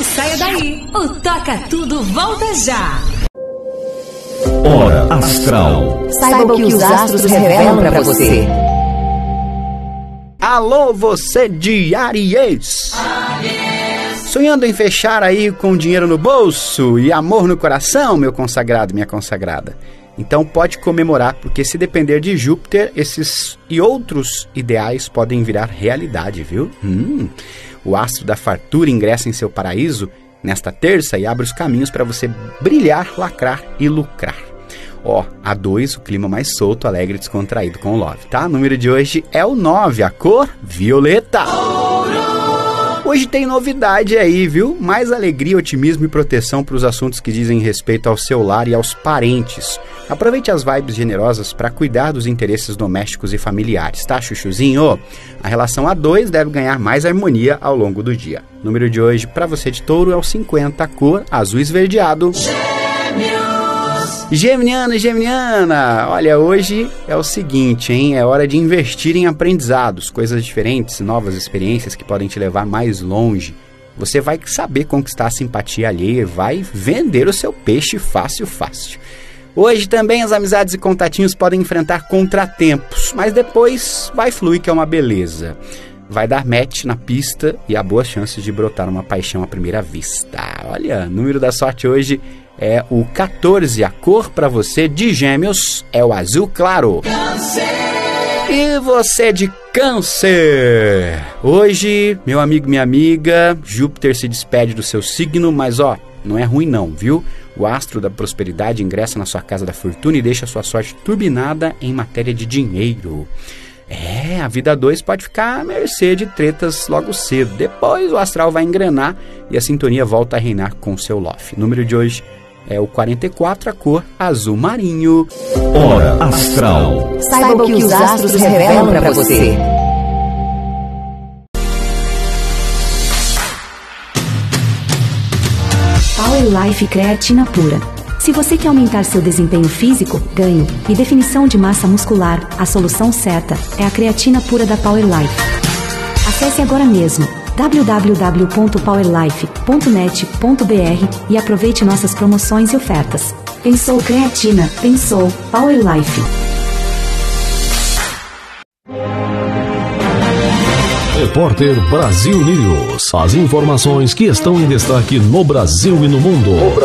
Não saia daí, o Toca Tudo volta já. Hora Astral. Saiba o que os astros revelam para você. Alô, você de Áries! Sonhando em fechar aí com dinheiro no bolso e amor no coração, meu consagrado, minha consagrada? Então pode comemorar, porque se depender de Júpiter, esses e outros ideais podem virar realidade, viu? O astro da fartura ingressa em seu paraíso nesta terça e abre os caminhos para você brilhar, lacrar e lucrar. A 2, o clima mais solto, alegre e descontraído com o Love, tá? O número de hoje é o 9, a cor violeta. Hoje tem novidade aí, viu? Mais alegria, otimismo e proteção para os assuntos que dizem respeito ao seu lar e aos parentes. Aproveite as vibes generosas para cuidar dos interesses domésticos e familiares, tá, chuchuzinho? A relação A2 deve ganhar mais harmonia ao longo do dia. O número de hoje para você de touro é o 50, a cor azul esverdeado. Geminiano e Geminiana, olha, hoje é o seguinte, hein? É hora de investir em aprendizados, coisas diferentes, novas experiências que podem te levar mais longe. Você vai saber conquistar a simpatia alheia e vai vender o seu peixe fácil. Hoje também as amizades e contatinhos podem enfrentar contratempos, mas depois vai fluir, que é uma beleza. Vai dar match na pista e há boas chances de brotar uma paixão à primeira vista. Olha, o número da sorte hoje é o 14, a cor para você de Gêmeos é o azul claro. Câncer. E você de Câncer? Hoje, meu amigo, minha amiga, Júpiter se despede do seu signo, mas não é ruim não, viu? O astro da prosperidade ingressa na sua casa da fortuna e deixa sua sorte turbinada em matéria de dinheiro. A vida 2 pode ficar à mercê de tretas logo cedo. Depois o astral vai engrenar e a sintonia volta a reinar com seu Love. O número de hoje é o 44, a cor azul marinho. Hora Astral. Saiba o que os astros revelam para você. Power Life Creatina Pura. Se você quer aumentar seu desempenho físico, ganho e definição de massa muscular, a solução certa é a creatina pura da Power Life. Acesse agora mesmo www.powerlife.net.br e aproveite nossas promoções e ofertas. Pensou creatina, pensou Power Life. Repórter Brasil News. As informações que estão em destaque no Brasil e no mundo.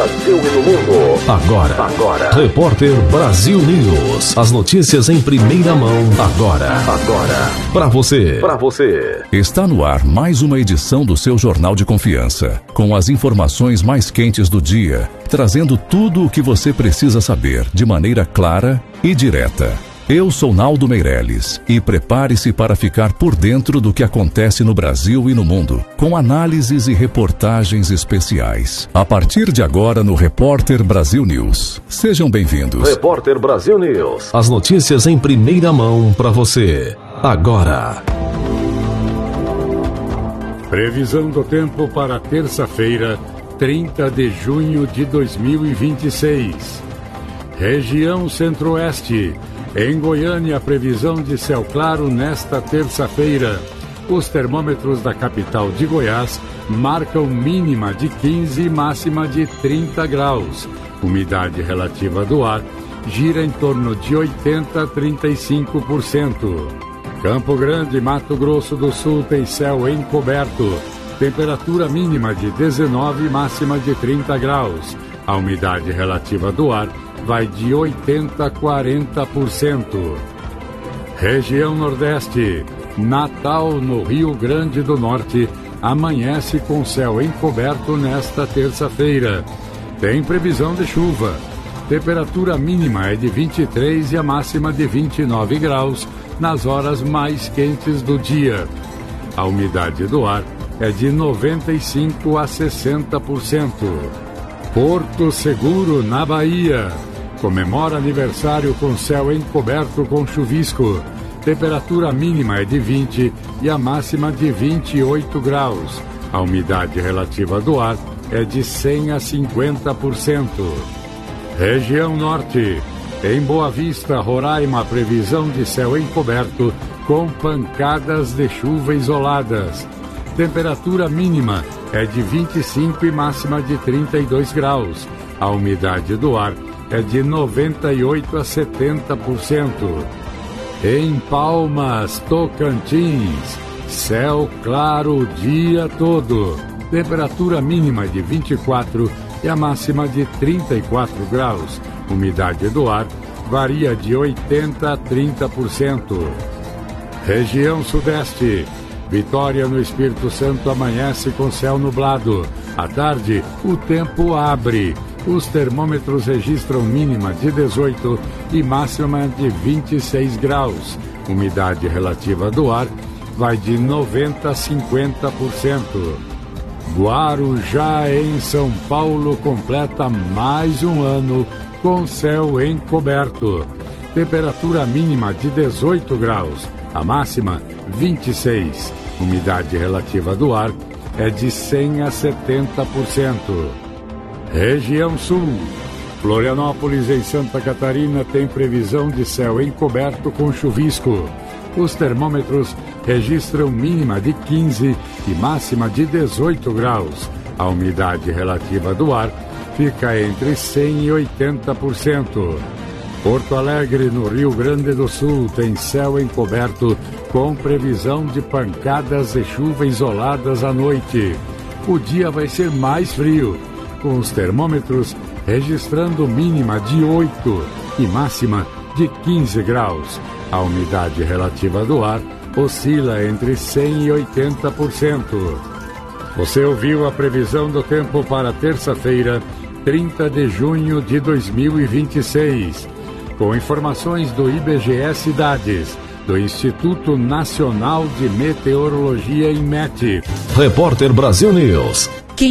Agora. Repórter Brasil News. As notícias em primeira mão. Agora. Para você. Está no ar mais uma edição do seu Jornal de Confiança, com as informações mais quentes do dia, trazendo tudo o que você precisa saber de maneira clara e direta. Eu sou Naldo Meirelles e prepare-se para ficar por dentro do que acontece no Brasil e no mundo, com análises e reportagens especiais. A partir de agora no Repórter Brasil News. Sejam bem-vindos. Repórter Brasil News. As notícias em primeira mão para você. Agora. Previsão do tempo para terça-feira, 30 de junho de 2026. Região Centro-Oeste. Em Goiânia, previsão de céu claro nesta terça-feira. Os termômetros da capital de Goiás marcam mínima de 15 e máxima de 30 graus. Umidade relativa do ar gira em torno de 80% a 35%. Campo Grande, Mato Grosso do Sul tem céu encoberto. Temperatura mínima de 19 e máxima de 30 graus. A umidade relativa do ar vai de 80% a 40%. Região Nordeste. Natal, no Rio Grande do Norte, amanhece com céu encoberto nesta terça-feira. Tem previsão de chuva. Temperatura mínima é de 23 e a máxima de 29 graus nas horas mais quentes do dia. A umidade do ar é de 95% a 60%. Porto Seguro, na Bahia. Comemora aniversário com céu encoberto com chuvisco. Temperatura mínima é de 20 e a máxima de 28 graus. A umidade relativa do ar é de 100% a 50%. Região Norte. Em Boa Vista, Roraima, previsão de céu encoberto com pancadas de chuva isoladas. Temperatura mínima é de 25 e máxima de 32 graus. A umidade do ar é de 98 a 70%. Em Palmas, Tocantins, céu claro o dia todo. Temperatura mínima de 24 e a máxima de 34 graus. Umidade do ar varia de 80 a 30%. Região Sudeste. Vitória no Espírito Santo amanhece com céu nublado. À tarde, o tempo abre. Os termômetros registram mínima de 18 e máxima de 26 graus. Umidade relativa do ar vai de 90 a 50%. Guarujá, em São Paulo, completa mais um ano com céu encoberto. Temperatura mínima de 18 graus, a máxima 26. Umidade relativa do ar é de 100 a 70%. Região Sul. Florianópolis, em Santa Catarina, tem previsão de céu encoberto com chuvisco. Os termômetros registram mínima de 15 e máxima de 18 graus. A umidade relativa do ar fica entre 100 e 80%. Porto Alegre, no Rio Grande do Sul, tem céu encoberto com previsão de pancadas de chuva isoladas à noite. O dia vai ser mais frio, com os termômetros registrando mínima de 8 e máxima de 15 graus. A umidade relativa do ar oscila entre 100 e 80%. Você ouviu a previsão do tempo para terça-feira, 30 de junho de 2026. Com informações do IBGE Cidades, do Instituto Nacional de Meteorologia INMET. Repórter Brasil News.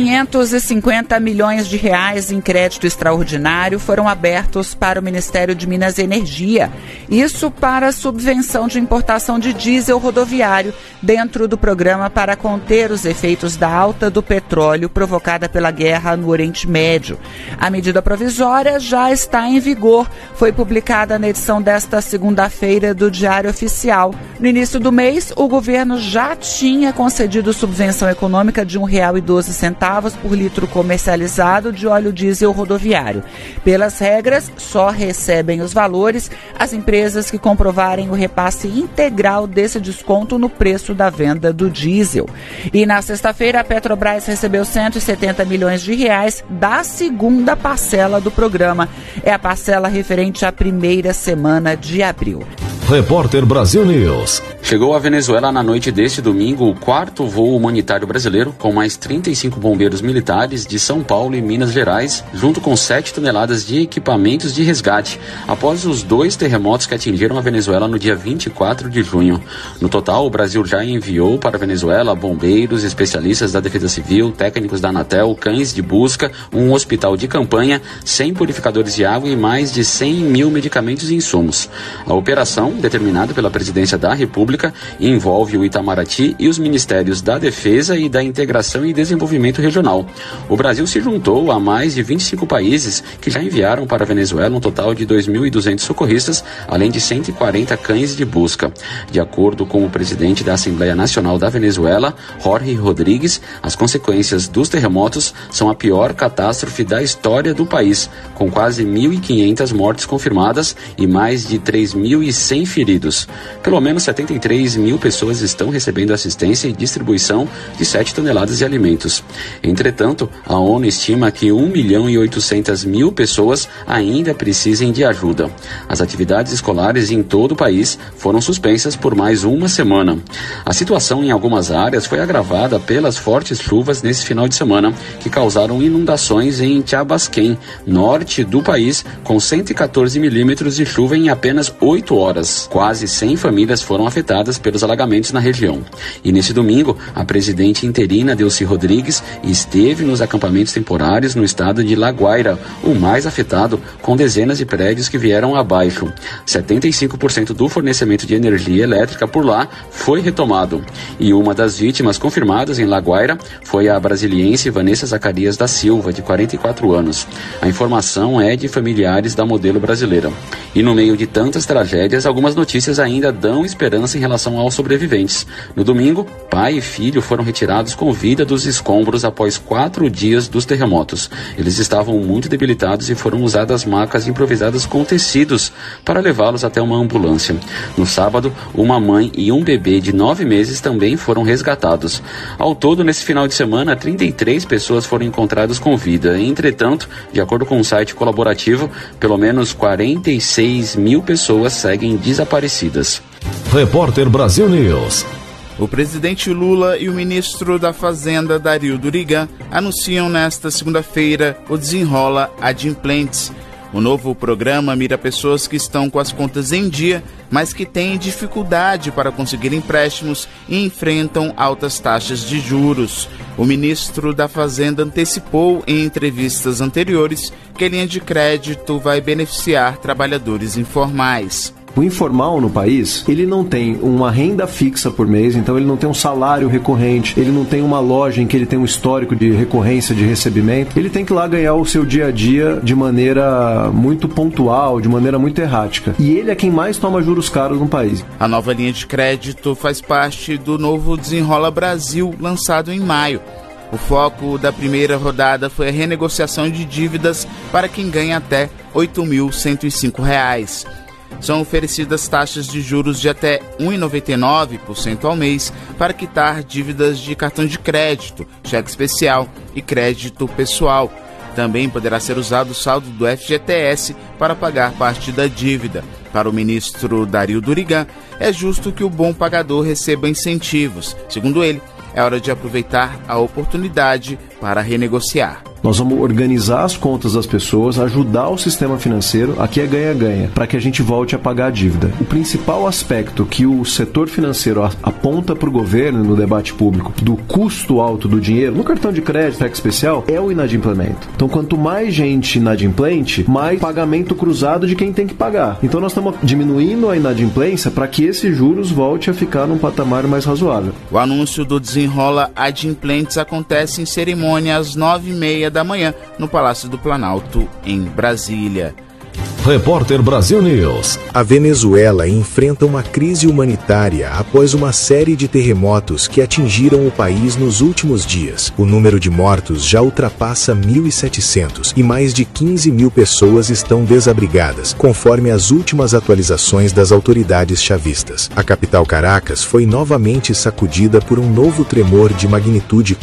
550 milhões de reais em crédito extraordinário foram abertos para o Ministério de Minas e Energia. Isso para subvenção de importação de diesel rodoviário dentro do programa para conter os efeitos da alta do petróleo provocada pela guerra no Oriente Médio. A medida provisória já está em vigor. Foi publicada na edição desta segunda-feira do Diário Oficial. No início do mês, o governo já tinha concedido subvenção econômica de R$ 1,12 por litro comercializado de óleo diesel rodoviário. Pelas regras, só recebem os valores as empresas que comprovarem o repasse integral desse desconto no preço da venda do diesel. E na sexta-feira, a Petrobras recebeu 170 milhões de reais da segunda parcela do programa. É a parcela referente à primeira semana de abril. Repórter Brasil News. Chegou à Venezuela na noite deste domingo o 4º voo humanitário brasileiro, com mais 35 bombeiros militares de São Paulo e Minas Gerais, junto com 7 toneladas de equipamentos de resgate, após os 2 terremotos que atingiram a Venezuela no dia 24 de junho. No total, o Brasil já enviou para a Venezuela bombeiros, especialistas da Defesa Civil, técnicos da Anatel, cães de busca, um hospital de campanha, 100 purificadores de água e mais de 100 mil medicamentos e insumos. A operação, determinada pela Presidência da República, envolve o Itamaraty e os Ministérios da Defesa e da Integração e Desenvolvimento Regional. O Brasil se juntou a mais de 25 países que já enviaram para a Venezuela um total de 2.200 socorristas, além de 140 cães de busca. De acordo com o presidente da Assembleia Nacional da Venezuela, Jorge Rodrigues, as consequências dos terremotos são a pior catástrofe da história do país, com quase 1.500 mortes confirmadas e mais de 3.100 feridos. Pelo menos 73 mil pessoas estão recebendo assistência e distribuição de 7 toneladas de alimentos. Entretanto, a ONU estima que 1.800.000 pessoas ainda precisem de ajuda. As atividades escolares em todo o país foram suspensas por mais uma semana. A situação em algumas áreas foi agravada pelas fortes chuvas nesse final de semana, que causaram inundações em Chabasquém, norte do país, com 114 milímetros de chuva em apenas 8 horas. Quase 100 famílias foram afetadas pelos alagamentos na região. E nesse domingo, a presidente interina Delcy Rodrigues esteve nos acampamentos temporários no estado de La Guaira, o mais afetado, com dezenas de prédios que vieram abaixo. 75% do fornecimento de energia elétrica por lá foi retomado. E uma das vítimas confirmadas em La Guaira foi a brasiliense Vanessa Zacarias da Silva, de 44 anos. A informação é de familiares da modelo brasileira. E no meio de tantas tragédias, algumas algumas notícias ainda dão esperança em relação aos sobreviventes. No domingo, pai e filho foram retirados com vida dos escombros após 4 dias dos terremotos. Eles estavam muito debilitados e foram usadas macas improvisadas com tecidos para levá-los até uma ambulância. No sábado, uma mãe e um bebê de 9 meses também foram resgatados. Ao todo, nesse final de semana, 33 pessoas foram encontradas com vida. Entretanto, de acordo com um site colaborativo, pelo menos 46 mil pessoas seguem desaparecidas. Repórter Brasil News. O presidente Lula e o ministro da Fazenda, Dario Durigan, anunciam nesta segunda-feira o Desenrola Adimplentes. O novo programa mira pessoas que estão com as contas em dia, mas que têm dificuldade para conseguir empréstimos e enfrentam altas taxas de juros. O ministro da Fazenda antecipou em entrevistas anteriores que a linha de crédito vai beneficiar trabalhadores informais. O informal no país, ele não tem uma renda fixa por mês, então ele não tem um salário recorrente, ele não tem uma loja em que ele tem um histórico de recorrência de recebimento, ele tem que ir lá ganhar o seu dia a dia de maneira muito pontual, de maneira muito errática. E ele é quem mais toma juros caros no país. A nova linha de crédito faz parte do novo Desenrola Brasil, lançado em maio. O foco da primeira rodada foi a renegociação de dívidas para quem ganha até R$ 8.105. São oferecidas taxas de juros de até 1,99% ao mês para quitar dívidas de cartão de crédito, cheque especial e crédito pessoal. Também poderá ser usado o saldo do FGTS para pagar parte da dívida. Para o ministro Dario Durigan, é justo que o bom pagador receba incentivos. Segundo ele, é hora de aproveitar a oportunidade para renegociar. Nós vamos organizar as contas das pessoas, ajudar o sistema financeiro, aqui é ganha-ganha, para que a gente volte a pagar a dívida. O principal aspecto que o setor financeiro aponta para o governo no debate público do custo alto do dinheiro, no cartão de crédito, cheque especial, é o inadimplemento. Então, quanto mais gente inadimplente, mais pagamento cruzado de quem tem que pagar. Então, nós estamos diminuindo a inadimplência para que esses juros volte a ficar num patamar mais razoável. O anúncio do Desenrola Adimplentes acontece em cerimônia às 9h30 da manhã, no Palácio do Planalto, em Brasília. Repórter Brasil News. A Venezuela enfrenta uma crise humanitária após uma série de terremotos que atingiram o país nos últimos dias. O número de mortos já ultrapassa 1.700 e mais de 15 mil pessoas estão desabrigadas, conforme as últimas atualizações das autoridades chavistas. A capital Caracas foi novamente sacudida por um novo tremor de magnitude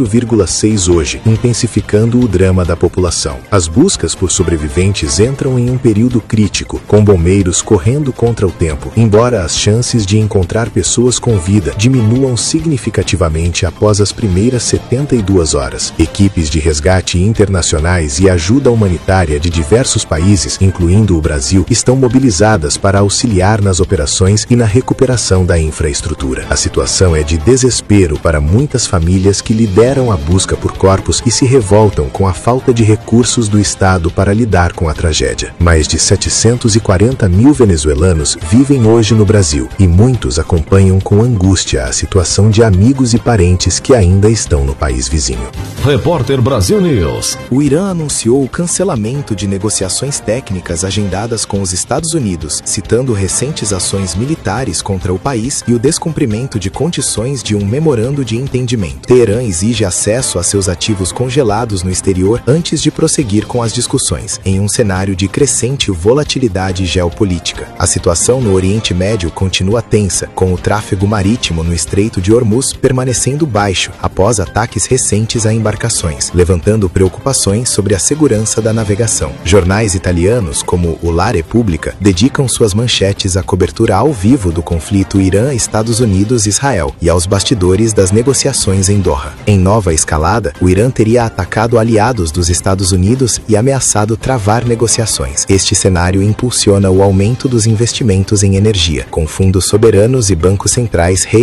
4,6 hoje, intensificando o drama da população. As buscas por sobreviventes entram em um período crítico, com bombeiros correndo contra o tempo, embora as chances de encontrar pessoas com vida diminuam significativamente após as primeiras 72 horas. Equipes de resgate internacionais e ajuda humanitária de diversos países, incluindo o Brasil, estão mobilizadas para auxiliar nas operações e na recuperação da infraestrutura. A situação é de desespero para muitas famílias que lideram a busca por corpos e se revoltam com a falta de recursos do Estado para lidar com a tragédia. Mais de 740 mil venezuelanos vivem hoje no Brasil e muitos acompanham com angústia a situação de amigos e parentes que ainda estão no país vizinho. Repórter Brasil News. O Irã anunciou o cancelamento de negociações técnicas agendadas com os Estados Unidos, citando recentes ações militares contra o país e o descumprimento de condições de um memorando de entendimento. Teherã exige acesso a seus ativos congelados no exterior antes de prosseguir com as discussões, em um cenário de crescente volatilidade geopolítica. A situação no Oriente Médio continua tensa, com o tráfego marítimo no Estreito de Hormuz permanecendo baixo após ataques recentes a embarcações, levantando preocupações sobre a segurança da navegação. Jornais italianos, como o La Repubblica, dedicam suas manchetes à cobertura ao vivo do conflito Irã-Estados Unidos-Israel e aos bastidores das negociações em Doha. Em nova escalada, o Irã teria atacado aliados dos Estados Unidos e ameaçado travar negociações. Este cenário impulsiona o aumento dos investimentos em energia, com fundos soberanos e bancos centrais